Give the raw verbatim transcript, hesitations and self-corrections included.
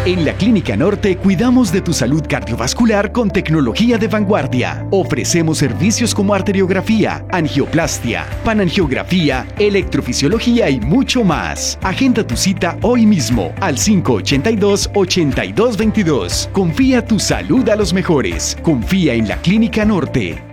En la Clínica Norte cuidamos de tu salud cardiovascular con tecnología de vanguardia. Ofrecemos servicios como arteriografía, angioplastia, panangiografía, electrofisiología y mucho más. Agenda tu cita hoy mismo al cinco ochenta y dos, ochenta y dos veintidós. Confía tu salud a los mejores. Confía en la Clínica Norte.